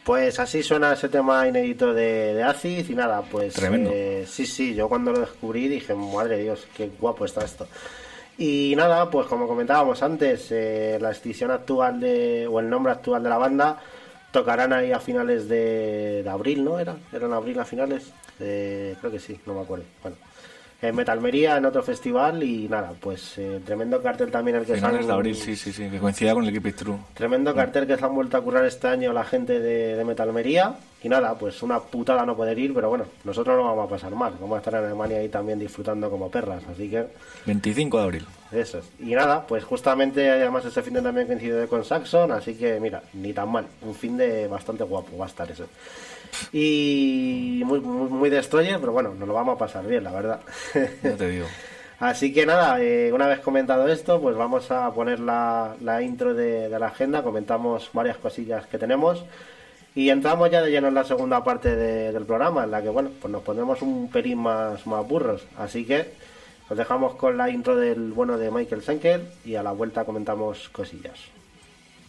Pues así suena ese tema inédito de Acid y nada, pues... Tremendo. Sí, yo cuando lo descubrí dije, madre de Dios, qué guapo está esto. Y nada, pues como comentábamos antes, la extinción actual o el nombre actual de la banda tocarán ahí a finales de abril, ¿no? ¿Eran abril a finales? Creo que sí, no me acuerdo. Bueno, en Metalmería, en otro festival y nada, pues tremendo cartel también el que Finales de abril, sí, que coincidía con el Keep It True. Tremendo cartel que se han vuelto a currar este año la gente de Metalmería. Y nada, pues una putada no poder ir, pero bueno, nosotros no vamos a pasar mal. Vamos a estar en Alemania ahí también disfrutando como perras, así que... 25 de abril. Eso es. Y nada, pues justamente además ese fin de también coincide con Saxon, así que mira, ni tan mal. Un fin de bastante guapo va a estar eso. Y muy destroyer, pero bueno, nos lo vamos a pasar bien, la verdad. Ya te digo. Así que nada, una vez comentado esto, pues vamos a poner la intro de la agenda, comentamos varias cosillas que tenemos y entramos ya de lleno en la segunda parte del programa, en la que bueno, pues nos pondremos un pelín más burros. Así que os dejamos con la intro del bueno de Michael Schenker y a la vuelta comentamos cosillas.